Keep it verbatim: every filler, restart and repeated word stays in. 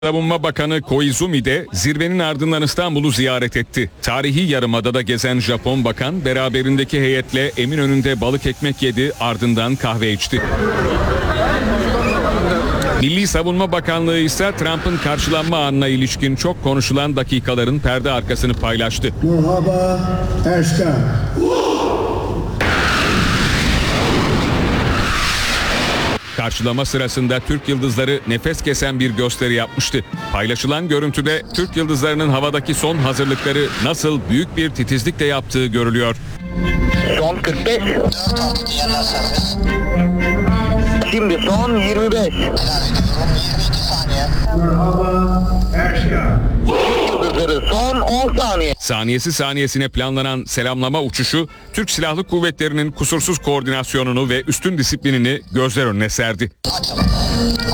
Savunma Bakanı Koizumi de zirvenin ardından İstanbul'u ziyaret etti. Tarihi Yarımada'da gezen Japon bakan beraberindeki heyetle Eminönü'nde balık ekmek yedi, ardından kahve içti. Milli Savunma Bakanlığı ise Trump'ın karşılanma anına ilişkin çok konuşulan dakikaların perde arkasını paylaştı. Merhaba, Erşkan. Karşılama sırasında Türk yıldızları nefes kesen bir gösteri yapmıştı. Paylaşılan görüntüde Türk yıldızlarının havadaki son hazırlıkları nasıl büyük bir titizlikle yaptığı görülüyor. Son kırk beş. dört altı diğerler serbest. Şimdi son yirmi beş. Helal ediyorum. yirmi iki saniye. Merhaba, Erşkan. Yıldızları son on saniye. Saniyesi saniyesine planlanan selamlama uçuşu Türk Silahlı Kuvvetleri'nin kusursuz koordinasyonunu ve üstün disiplinini gözler önüne serdi. Açalım.